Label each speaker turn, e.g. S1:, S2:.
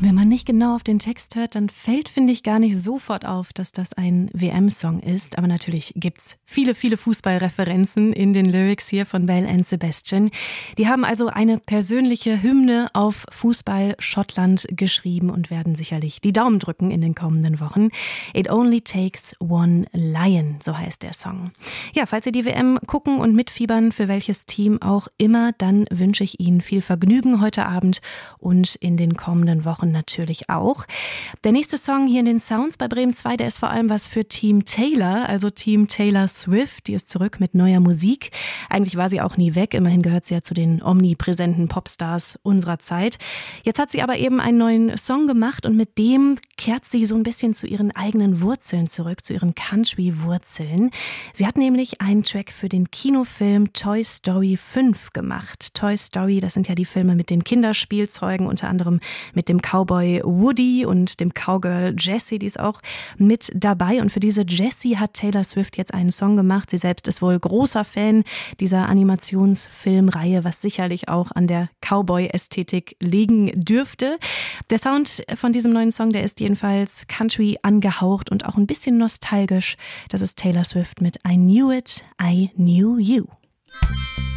S1: Wenn man nicht genau auf den Text hört, dann fällt, finde ich, gar nicht sofort auf, dass das ein WM-Song ist. Aber natürlich gibt's viele, viele Fußballreferenzen in den Lyrics hier von Belle and Sebastian. Die haben also eine persönliche Hymne auf Fußball Schottland geschrieben und werden sicherlich die Daumen drücken in den kommenden Wochen. It Only Takes One Lion, so heißt der Song. Ja, falls ihr die WM gucken und mitfiebern, für welches Team auch immer, dann wünsche ich Ihnen viel Vergnügen heute Abend und in den kommenden Wochen natürlich auch. Der nächste Song hier in den Sounds bei Bremen 2, der ist vor allem was für Team Taylor, also Team Taylor Swift. Die ist zurück mit neuer Musik. Eigentlich war sie auch nie weg, immerhin gehört sie ja zu den omnipräsenten Popstars unserer Zeit. Jetzt hat sie aber eben einen neuen Song gemacht und mit dem kehrt sie so ein bisschen zu ihren eigenen Wurzeln zurück, zu ihren Country-Wurzeln. Sie hat nämlich einen Track für den Kinofilm Toy Story 5 gemacht. Toy Story, das sind ja die Filme mit den Kinderspielzeugen, unter anderem mit dem Cowboy Woody und dem Cowgirl Jessie, die ist auch mit dabei. Und für diese Jessie hat Taylor Swift jetzt einen Song gemacht. Sie selbst ist wohl großer Fan dieser Animationsfilmreihe, was sicherlich auch an der Cowboy-Ästhetik liegen dürfte. Der Sound von diesem neuen Song, der ist jedenfalls Country angehaucht und auch ein bisschen nostalgisch. Das ist Taylor Swift mit I Knew It, I Knew You.